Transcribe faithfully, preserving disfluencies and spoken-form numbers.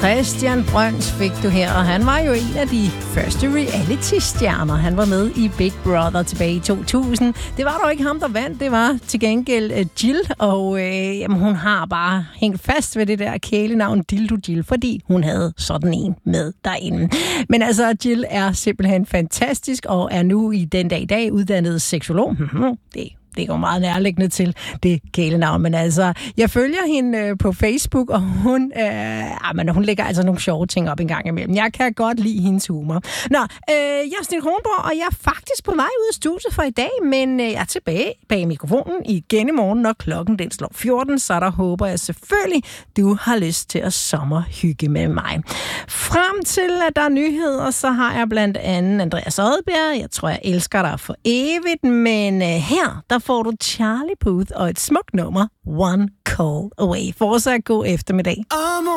Christian Brøns fik du her, og han var jo en af de første reality-stjerner. Han var med i Big Brother tilbage i to tusind. Det var dog ikke ham, der vandt. Det var til gengæld Jill, og øh, jamen, hun har bare hængt fast ved det der kælenavn Dildo Jill, fordi hun havde sådan en med derinde. Men altså, Jill er simpelthen fantastisk, og er nu i den dag i dag uddannet seksolog. Det Det går meget nærliggende til det kælenavn, men altså, jeg følger hende øh, på Facebook, og hun, øh, ah, men hun lægger altså nogle sjove ting op en gang imellem. Jeg kan godt lide hendes humor. Nå, øh, jeg er Stine Kronborg, og jeg er faktisk på vej ud af studiet for i dag, men øh, jeg er tilbage bag mikrofonen igen i morgen, når klokken den slår fjorten, så der håber jeg selvfølgelig, du har lyst til at sommerhygge med mig. Frem til, at der er nyheder, så har jeg blandt andet Andreas Odbjerg. Jeg tror, jeg elsker dig for evigt, men øh, her, der får du Charlie Puth og et smukt nummer, One Call Away. Fortsat god eftermiddag.